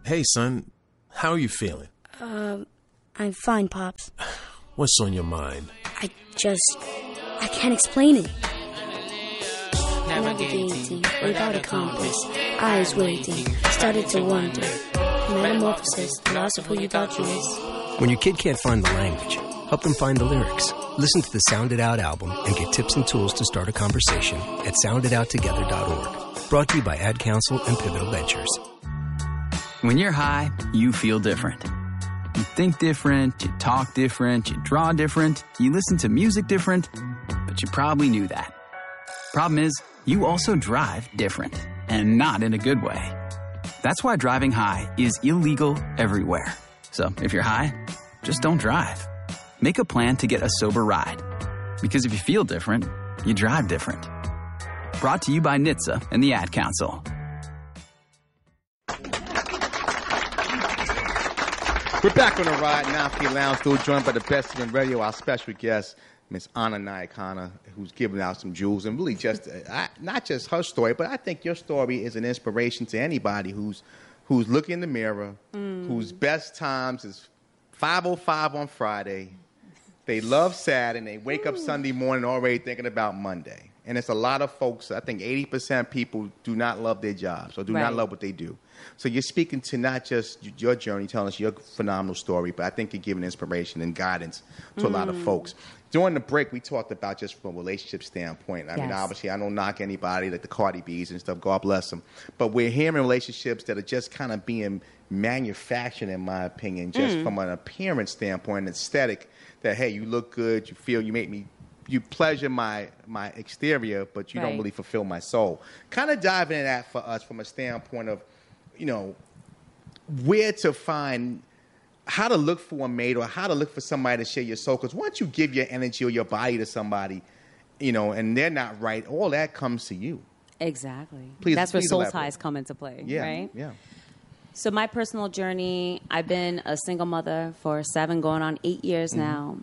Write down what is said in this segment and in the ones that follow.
Hey, son. How are you feeling? I'm fine, Pops. What's on your mind? I can't explain it. Navigating without a compass, eyes waiting, started to wonder. Metamorphosis, the loss of who you thought you was. When your kid can't find the language, help them find the lyrics. Listen to the Sound It Out album and get tips and tools to start a conversation at sounditouttogether.org. Brought to you by Ad Council and Pivotal Ventures. When you're high, you feel different. You think different, you talk different, you draw different, you listen to music different, but you probably knew that. Problem is, you also drive different, and not in a good way. That's why driving high is illegal everywhere. So if you're high, just don't drive. Make a plan to get a sober ride. Because if you feel different, you drive different. Brought to you by NHTSA and the Ad Council. We're back on the Ride Now for Lounge, still joined by the best in radio, our special guest, Miss Anna Nayakana, who's giving out some jewels, and really just not just her story, but I think your story is an inspiration to anybody who's looking in the mirror, whose best times is 5:05 on Friday. They love Saturday, and they wake up Sunday morning already thinking about Monday. And it's a lot of folks, I think 80% people do not love their jobs or do not love what they do. So you're speaking to not just your journey, telling us your phenomenal story, but I think you're giving inspiration and guidance to a lot of folks. During the break, we talked about just from a relationship standpoint. I mean, obviously, I don't knock anybody like the Cardi B's and stuff. God bless them. But we're hearing relationships that are just kind of being manufactured, in my opinion, just from an appearance standpoint, aesthetic, that, hey, you look good, you feel, you pleasure my exterior, but you don't really fulfill my soul. Kind of diving into that for us from a standpoint of, where to find, how to look for a mate or how to look for somebody to share your soul. Because once you give your energy or your body to somebody, and they're not right, all that comes to you. Exactly. That's where soul ties come into play, right? Yeah. So my personal journey, I've been a single mother for 7 going on 8 years now.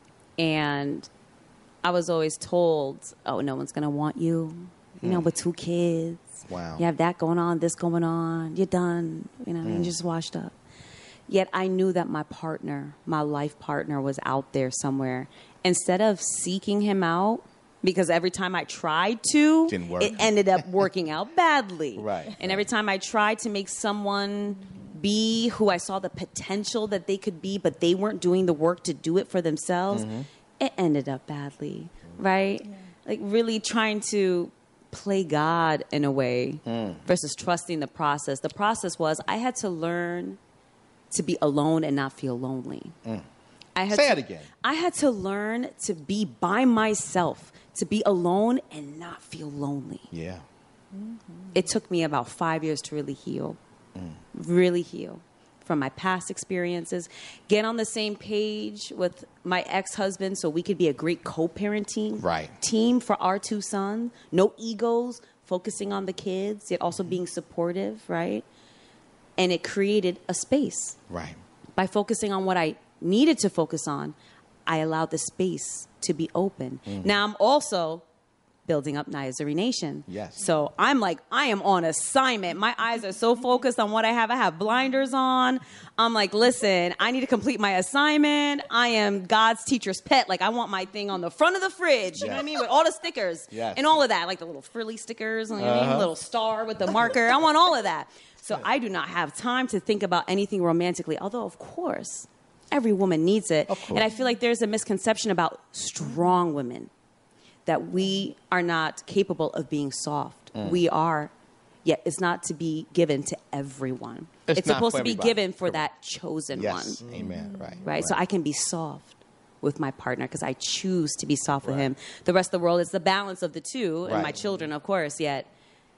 And I was always told, oh, no one's going to want you, with 2 kids. Wow. You have that going on, this going on. You're done, you're just washed up. Yet I knew that my partner, my life partner, was out there somewhere. Instead of seeking him out, because every time I tried to, didn't work. It ended up working out badly. Right. And every time I tried to make someone be who I saw the potential that they could be, but they weren't doing the work to do it for themselves, it ended up badly, right? Yeah. Like really trying to play God in a way versus trusting the process. The process was I had to learn to be alone and not feel lonely. Say it again. I had to learn to be by myself, to be alone and not feel lonely. Yeah. It took me about 5 years to really heal, really heal from my past experiences, get on the same page with my ex-husband so we could be a great co-parenting team for our 2 sons. No egos, focusing on the kids, yet also being supportive, right? And it created a space. Right. By focusing on what I needed to focus on, I allowed the space to be open. Now I'm also building up Nayazuri Nation. Yes. So I'm like, I am on assignment. My eyes are so focused on what I have. I have blinders on. I'm like, listen, I need to complete my assignment. I am God's teacher's pet. Like, I want my thing on the front of the fridge, you know what I mean? With all the stickers and all of that, like the little frilly stickers, you know what I mean? Little star with the marker. I want all of that. So I do not have time to think about anything romantically, although, of course, every woman needs it. And I feel like there's a misconception about strong women, that we are not capable of being soft. We are, yet it's not to be given to everyone. It's supposed to be given for that chosen one. Amen. Right? So I can be soft with my partner because I choose to be soft with him. The rest of the world is the balance of the two, and my children, of course, yet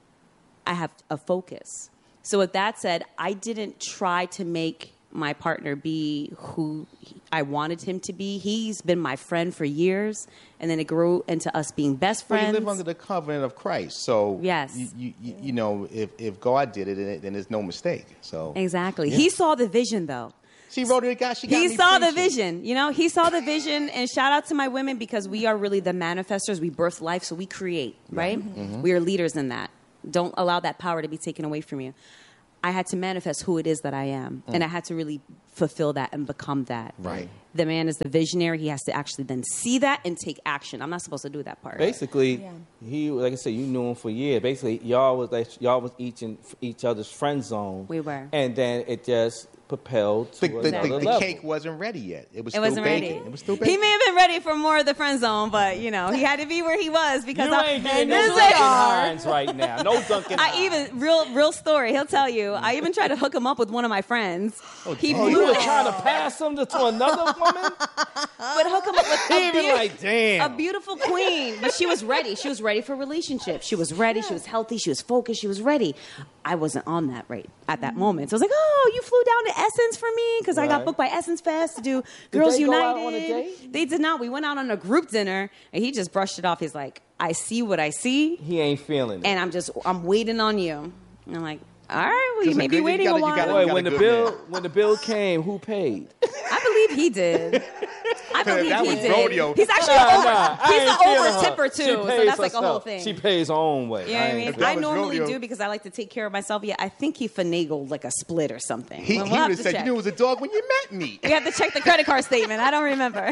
I have a focus. So with that said, I didn't try to make my partner be who I wanted him to be. He's been my friend for years, and then it grew into us being best friends. Well, you live under the covenant of Christ, so you know, if God did it, then there's no mistake. So exactly, he saw the vision, though. She wrote it. He saw the vision. You know, he saw the vision, and shout out to my women because we are really the manifestors. We birth life, so we create. Right? We are leaders in that. Don't allow that power to be taken away from you. I had to manifest who it is that I am. And I had to really fulfill that and become that. Right. The man is the visionary. He has to actually then see that and take action. I'm not supposed to do that part. Basically, he, like I said, you knew him for years. Basically, y'all was each other's friend zone. We were. And then it just propelled to another The level. cake wasn't ready yet. It was It still wasn't baking. ready. It was still baking. He may have been ready for more of the friend zone, but, he had to be where he was because You ain't getting no this Duncan is Hines right now. No Duncan I Hines. even real story. He'll tell you. I even tried to hook him up with one of my friends. He Oh, you were trying to pass him to another woman? but hook him up with He be like, damn. a beautiful queen. But she was ready. She was ready for a relationship. She was ready. She was healthy. She was focused. She was ready. I wasn't on that right at that moment. So I was like, oh, you flew down to Essence for me because I got Right. booked by Essence Fest to do Girls they go United. out on a date? They did not. We went out on a group dinner, and he just brushed it off. He's like, I see what I see, He ain't feeling it. and I'm waiting on you. And I'm like, all right, well, you Because may be you waiting gotta- a you while. gotta- Boy, got a when the good bill came, who paid? I believe he did. I believe That he was did. rodeo. He's actually he's an over tipper too, so that's like a whole thing. She pays her own way. You know what I mean? That I was normally rodeo. do because I like to take care of myself. Yeah, I think he finagled like a split or something. He We'll would have have to said, check. you knew it was a dog when you met me. We have to check the credit card statement. I don't remember.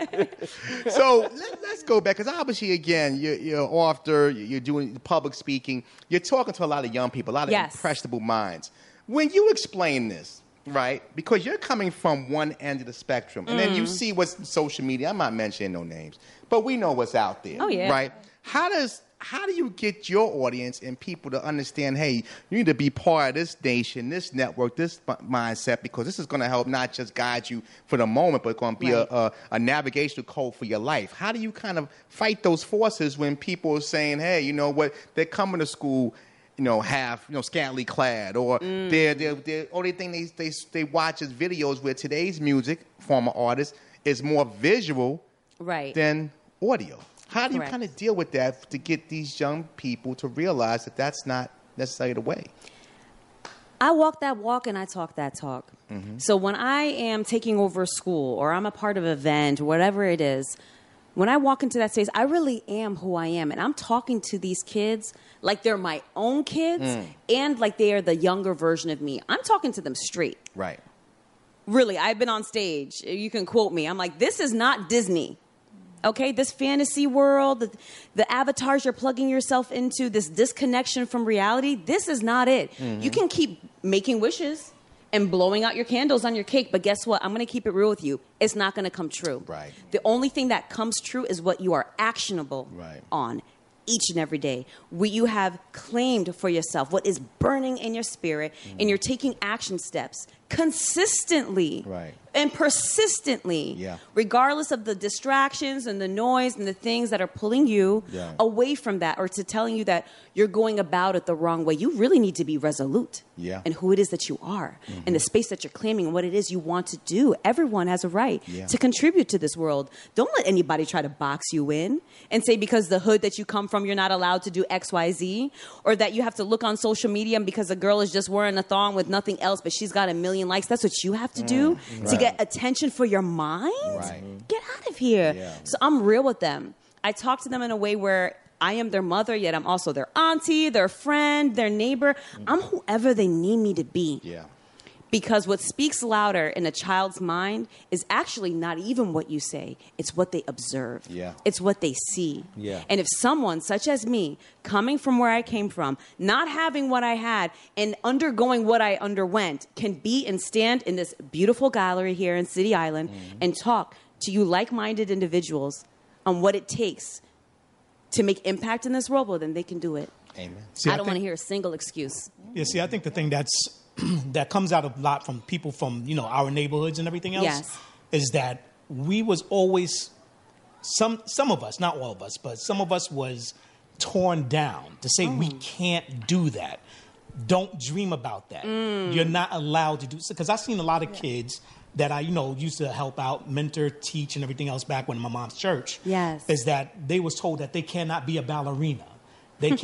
So let's go back, because obviously, again, you're author, you're doing public speaking, you're talking to a lot of young people, a lot of Yes. impressionable minds. When you explain this, right, because you're coming from one end of the spectrum, and then you see what's social media, I'm not mentioning no names, but we know what's out there, Oh, yeah. right? How do you get your audience and people to understand, hey, you need to be part of this nation, this network, this mindset, because this is going to help not just guide you for the moment, but it's going to be Right. a navigational code for your life. How do you kind of fight those forces when people are saying, hey, you know what, they're coming to school, half, scantily clad, or the only thing they watch is videos where today's music, former artists, is more visual Right. than audio. How do you Correct. kind of deal with that to get these young people to realize that that's not necessarily the way? I walk that walk and I talk that talk. So when I am taking over a school or I'm a part of an event or whatever it is, when I walk into that space, I really am who I am. And I'm talking to these kids like they're my own kids and like they are the younger version of me. I'm talking to them straight. Right. Really, I've been on stage. You can quote me. I'm like, this is not Disney. Okay, this fantasy world, the avatars you're plugging yourself into, this disconnection from reality, this is not it. You can keep making wishes and blowing out your candles on your cake, but guess what? I'm going to keep it real with you. It's not going to come true. Right. The only thing that comes true is what you are actionable Right. on each and every day. What you have claimed for yourself, what is burning in your spirit, and you're taking action steps consistently Right. and persistently, Yeah. regardless of the distractions and the noise and the things that are pulling you Yeah. away from that or to telling you that you're going about it the wrong way. You really need to be resolute Yeah. in who it is that you are and the space that you're claiming and what it is you want to do. Everyone has a right Yeah. to contribute to this world. Don't let anybody try to box you in and say because the hood that you come from, you're not allowed to do X, Y, Z, or that you have to look on social media and because a girl is just wearing a thong with nothing else, but she's got 1 million likes. That's what you have to do to get attention for your mind. Right. Get out of here. Yeah. So I'm real with them. I talk to them in a way where I am their mother, yet I'm also their auntie, their friend, their neighbor. I'm whoever they need me to be. Yeah. Because what speaks louder in a child's mind is actually not even what you say. It's what they observe. Yeah. It's what they see. Yeah. And if someone such as me, coming from where I came from, not having what I had and undergoing what I underwent, can be and stand in this beautiful gallery here in City Island and talk to you like-minded individuals on what it takes to make impact in this world, well, then they can do it. Amen. See, I don't want to think- hear a single excuse. Yeah, see, I think the thing that comes out a lot from people from our neighborhoods and everything else Yes. is that we was always some of us, not all of us, but some of us was torn down to say we can't do that. Don't dream about that. You're not allowed to do because I've seen a lot of kids that I used to help out, mentor, teach, and everything else back when my mom's church. Yes. Is that they was told that they cannot be a ballerina. They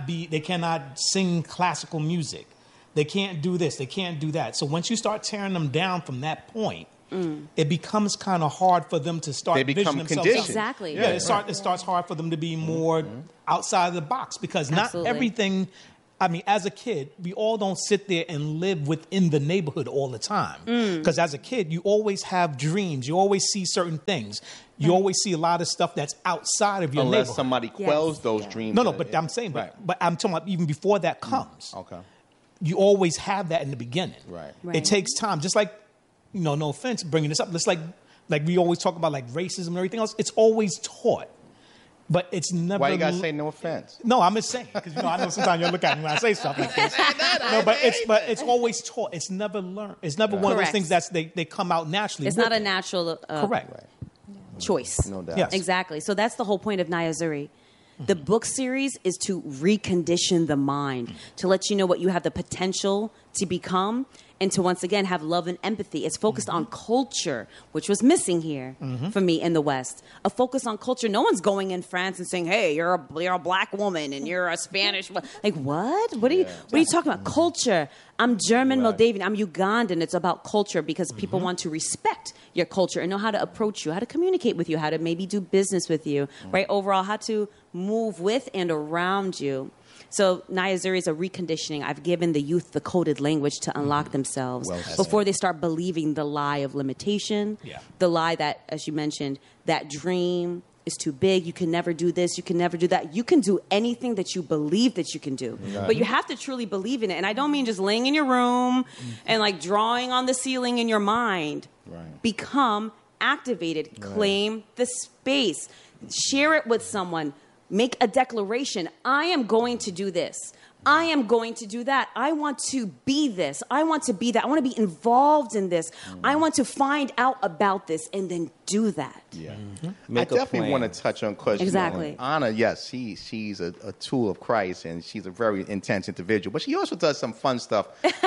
cannot sing classical music. They can't do this. They can't do that. So once you start tearing them down from that point, it becomes kind of hard for them to start They become visioning themselves. conditioned. Exactly. Yeah, it starts hard for them to be more outside of the box because not Absolutely. everything. I mean, as a kid, we all don't sit there and live within the neighborhood all the time. Because as a kid, you always have dreams. You always see certain things. You always see a lot of stuff that's outside of your Unless neighborhood. somebody quells those dreams. No, but I'm saying, but I'm talking about even before that comes. Okay. You always have that in the beginning. Right. It takes time. Just like, no offense bringing this up. It's like we always talk about like racism and everything else. It's always taught. But it's never. Why you gotta say no offense? No, I'm just saying because I know sometimes you look at me when I say stuff like this. No, but it's always taught. It's never learned. It's never one of those things that's they come out naturally. It's not a natural correct choice. No doubt. Yes. Exactly. So that's the whole point of Nayazuri. The book series is to recondition the mind, to let you know what you have the potential to become, and to once again have love and empathy. It's focused on culture, which was missing here for me in the West. A focus on culture. No one's going in France and saying, "Hey, you're a black woman and you're a Spanish." Like what? What are you talking about? Culture. I'm German, Moldavian. I'm Ugandan. It's about culture because people want to respect your culture and know how to approach you, how to communicate with you, how to maybe do business with you, right? Overall, how to move with and around you. So Nayazuri is a reconditioning. I've given the youth the coded language to unlock themselves before they start believing the lie of limitation, the lie that, as you mentioned, that dream is too big. You can never do this. You can never do that. You can do anything that you believe that you can do. But you have to truly believe in it. And I don't mean just laying in your room and like drawing on the ceiling in your mind. Become activated. Claim the space. Share it with someone. Make a declaration. I am going to do this. I am going to do that. I want to be this. I want to be that. I want to be involved in this. I want to find out about this and then do that. Yeah. I definitely want to touch on because Anna, yes, she's a tool of Christ and she's a very intense individual, but she also does some fun stuff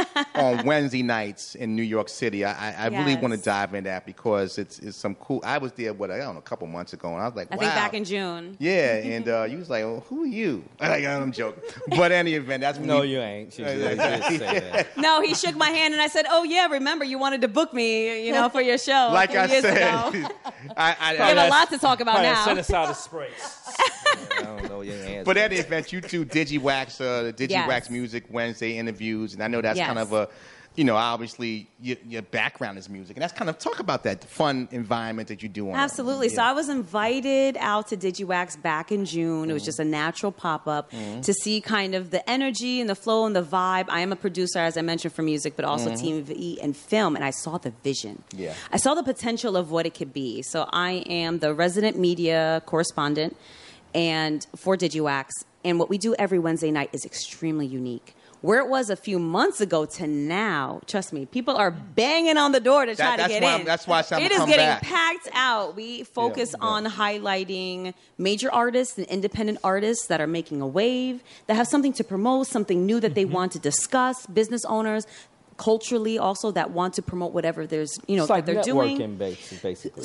on Wednesday nights in New York City. I really want to dive into that because it's some cool. I was there, a couple months ago, and I was like, wow. I think back in June. Yeah, and you was like, well, who are you? I'm joking. But any event, that's when you ain't. She just say that. No, he shook my hand and I said, oh yeah, remember you wanted to book me, for your show. Like I said, we have a lot to talk about now. Set aside a sprays. I don't know your answer. But at the event, you do DigiWax, the DigiWax Music Wednesday interviews, and I know that's kind of a, obviously your background is music, and that's kind of talk about that fun environment that you do on. Absolutely. So I was invited out to DigiWax back in June. It was just a natural pop-up to see kind of the energy and the flow and the vibe. I am a producer, as I mentioned, for music, but also TV and film, and I saw the vision. Yeah. I saw the potential of what it could be. So I am the resident media correspondent and for DigiWax, and what we do every Wednesday night is extremely unique. Where it was a few months ago to now, trust me, people are banging on the door to try to get in. That's why it is getting packed out. We focus on highlighting major artists and independent artists that are making a wave, that have something to promote, something new that they want to discuss, business owners, culturally also that want to promote whatever there's, it's like they're doing. Basically.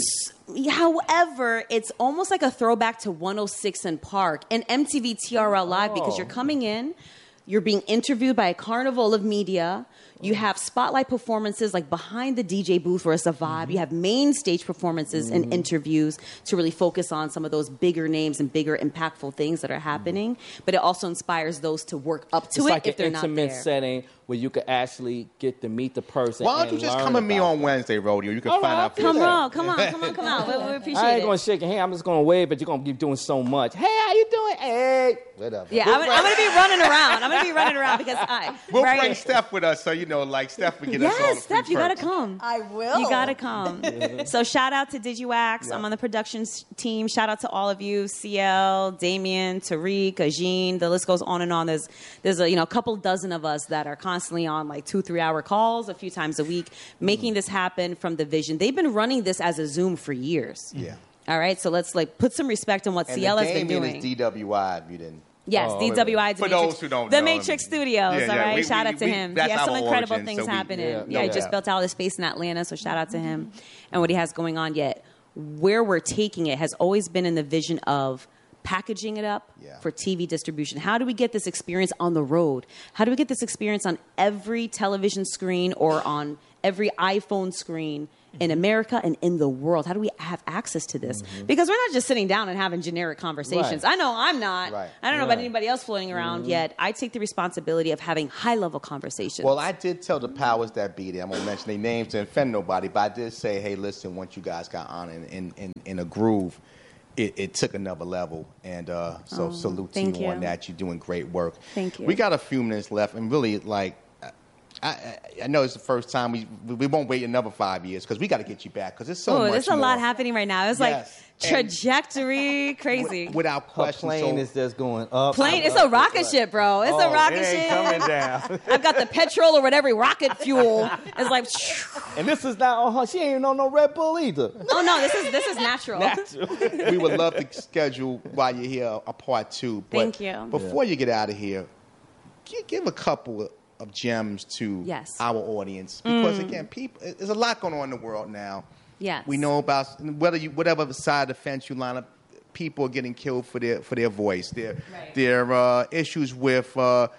However, it's almost like a throwback to 106 and Park and MTV TRL Live because you're coming in. You're being interviewed by a carnival of media. You have spotlight performances like behind the DJ booth where it's a vibe. You have main stage performances and interviews to really focus on some of those bigger names and bigger impactful things that are happening. But it also inspires those to work up to it's if they're not there. It's like an intimate setting where you could actually get to meet the person. Why don't you just come with me on Wednesday, Rodeo? You can find out for yourself. Come on. We appreciate it. I ain't going to shake your hand. I'm just going to wave, but you're going to keep doing so much. Hey, how you doing? Hey. Whatever. Yeah, I'm going to be running around. I'm going to be running around because we'll bring Steph with us, so Steph would get us all. Yes, Steph, you got to come. I will. You got to come. So shout out to DigiWax. Yeah. I'm on the production team. Shout out to all of you, CL, Damien, Tariq, Ajeen. The list goes on and on. There's a couple dozen of us that are constantly on like 2-3 hour calls a few times a week, making this happen from the vision. They've been running this as a Zoom for years. Yeah. All right, so let's put some respect on what CL has been doing. And DWI, if you didn't. Yes, DWI. For those who don't know. The Matrix Studios, all right? Shout out to him. He has some incredible things happening. He just built out a space in Atlanta, so shout out to him and what he has going on. Yet, where we're taking it has always been in the vision of packaging it up for TV distribution. How do we get this experience on the road? How do we get this experience on every television screen or on every iPhone screen in America and in the world? How do we have access to this? Because we're not just sitting down and having generic conversations. Right. I know I'm not. Right. I don't know about anybody else floating around yet. I take the responsibility of having high-level conversations. Well, I did tell the powers that be there. I'm going to mention their names to offend nobody, but I did say, hey, listen, once you guys got on in a groove, it took another level. And so salute to you on that. You're doing great work. Thank you. We got a few minutes left, and really, like, I know it's the first time. We won't wait another 5 years because we got to get you back because it's so much there's a more. lot happening right now. It's like And trajectory crazy. Without Her question. plane is just going up. Plane, it's a rocket ship, bro. It's a rocket it ain't ship. coming down. I've got the petrol or whatever rocket fuel. It's like, And this is not on her. She ain't on no Red Bull either. oh no, this is natural. we would love to schedule while you're here a part 2. But Thank you. Before you get out of here, give a couple of gems to our audience because again, people, there's a lot going on in the world now. Yes. We know about whatever side of the fence you line up, people are getting killed for their voice. Their issues with our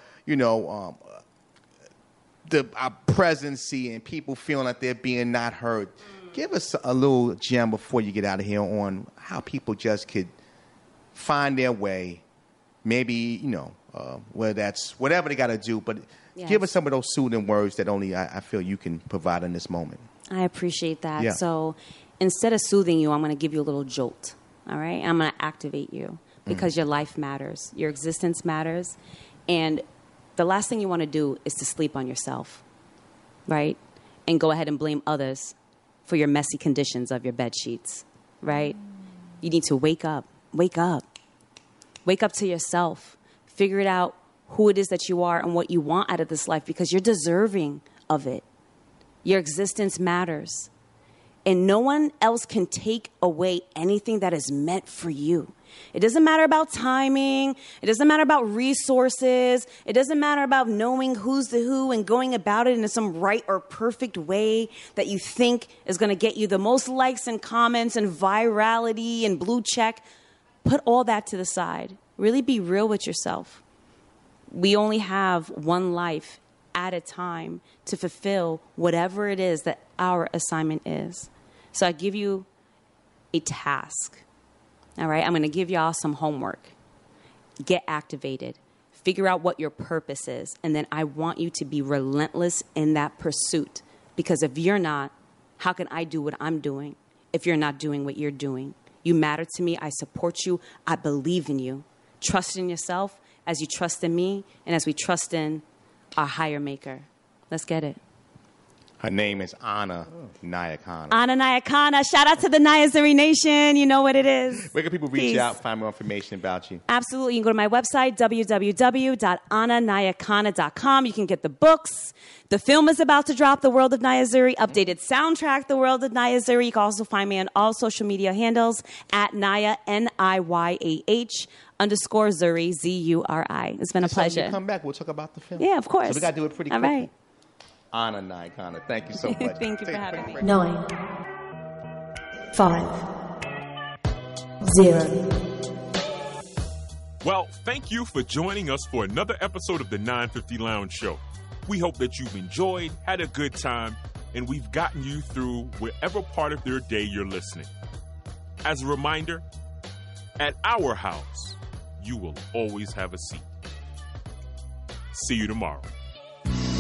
presidency and people feeling like they're being not heard. Give us a little gem before you get out of here on how people just could find their way. Maybe whether that's whatever they got to do, but give us some of those soothing words that only I feel you can provide in this moment. I appreciate that. Yeah. So instead of soothing you, I'm going to give you a little jolt. All right? I'm going to activate you because your life matters. Your existence matters. And the last thing you want to do is to sleep on yourself, right? And go ahead and blame others for your messy conditions of your bed sheets, right? You need to wake up. Wake up. Wake up to yourself. Figure it out who it is that you are and what you want out of this life because you're deserving of it. Your existence matters. And no one else can take away anything that is meant for you. It doesn't matter about timing. It doesn't matter about resources. It doesn't matter about knowing who's the who and going about it in some right or perfect way that you think is going to get you the most likes and comments and virality and blue check. Put all that to the side. Really be real with yourself. We only have one life at a time to fulfill whatever it is that our assignment is. So I give you a task. All right, I'm going to give y'all some homework. Get activated. Figure out what your purpose is. And then I want you to be relentless in that pursuit. Because if you're not, how can I do what I'm doing if you're not doing what you're doing? You matter to me. I support you. I believe in you. Trust in yourself as you trust in me and as we trust in our higher maker. Let's get it. Her name is Ana Nayakana. Ana Nayakana. Shout out to the Nayazuri Nation. You know what it is. Where can people reach out, find more information about you? Absolutely. You can go to my website, www.ananayakana.com. You can get the books. The film is about to drop, The World of Nayazuri. Updated soundtrack, The World of Nayazuri. You can also find me on all social media handles at Naya, Niyah _Zuri, Zuri. It's been a pleasure. When you come back, we'll talk about the film. Yeah, of course. So we got to do it pretty all quickly. Right. Ana Nayakana, thank you so much. Thank you for having me. 9, 5, 0. Well, thank you for joining us for another episode of the 950 Lounge Show. We hope that you've enjoyed, had a good time, and we've gotten you through whatever part of your day you're listening. As a reminder, at our house, you will always have a seat. See you tomorrow.